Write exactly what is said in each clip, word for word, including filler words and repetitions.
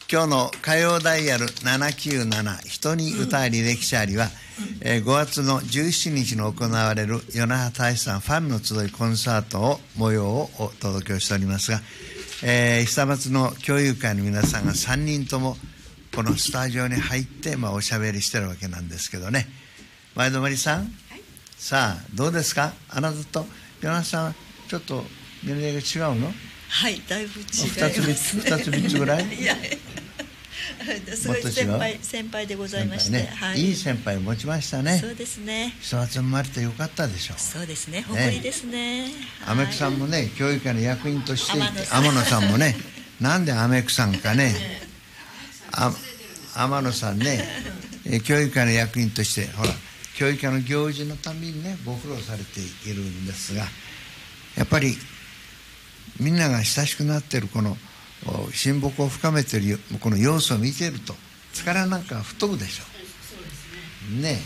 今日の歌謡ダイヤルななきゅうなな人に歌あり歴史ありは、えー、ごがつのじゅうしちにちに行われる与那覇大使さんファンの集いコンサートを模様をお届けをしておりますが、えー、久松の教友会の皆さんがさんにんともこのスタジオに入って、まあ、おしゃべりしてるわけなんですけどね。前泊さん、はい、さあどうですか。あなたと与那覇さんはちょっと年齢が違うの。 はい、だいぶ違いますね。 ふたつみっつふたつみっつぐらいいやすごい先輩先輩でございまして、ね、 はい、いい先輩を持ちましたね。 そうですね。 久松生まれてよかったでしょう。 そうですね、誇りですね。 アメクさんもね、教育会の役員としていて、天野さんもね、なんでアメクさんかね、あ天野さんね、教育会の役員としてほら教育会の行事のためにねご苦労されているんですが、やっぱりみんなが親しくなっているこの親睦を深めているこの様子を見ていると疲れなんか吹っ飛ぶでしょうね。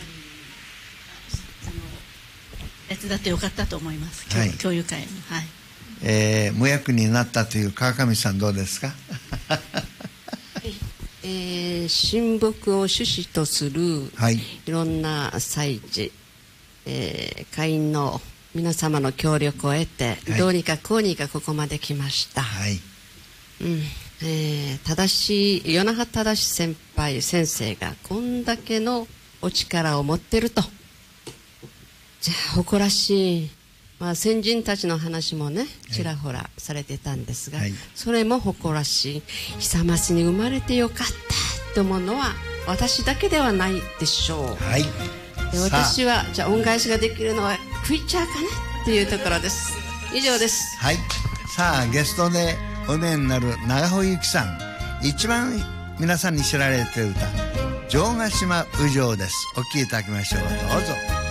手伝ってよかったと思います、はい、教友会の、はいえー、無役になったという川上さんどうですか。 はい、えー、親睦を趣旨とする、はい、いろんな祭事、えー、会員の皆様の協力を得て、はい、どうにかこうにかここまで来ました。はい、うんえー、正しい与那覇正先輩先生がこんだけのお力を持ってると、じゃあ誇らしい、まあ、先人たちの話もねちらほらされてたんですが、はい、それも誇らしい。久松に生まれてよかったと思うのは私だけではないでしょう。はい、で私はじゃあ恩返しができるのはクイチャーかねっていうところです。以上です。 はい、さあゲストでお見えになる長穂由紀さん、一番皆さんに知られている歌城ヶ島宇城です。お聴きいただきましょう。どうぞ。